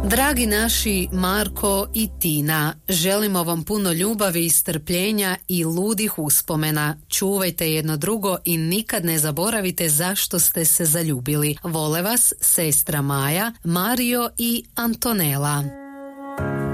Dragi naši Marko i Tina, želimo vam puno ljubavi i strpljenja i ludih uspomena. Čuvajte jedno drugo i nikad ne zaboravite zašto ste se zaljubili. Vole vas sestra Maja, Mario i Antonela.